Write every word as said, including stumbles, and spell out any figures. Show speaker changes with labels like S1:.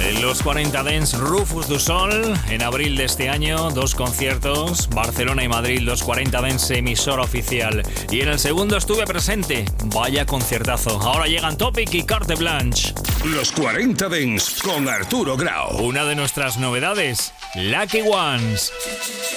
S1: En los cuarenta Dance, Rufus du Sol. En abril de este año, dos conciertos. Barcelona y Madrid, los cuarenta Dance, emisora oficial. Y en el segundo estuve presente. Vaya conciertazo. Ahora llegan Topic y Carte Blanche.
S2: Los cuarenta Dance con Arturo Grau.
S1: Una de nuestras novedades, Lucky Ones.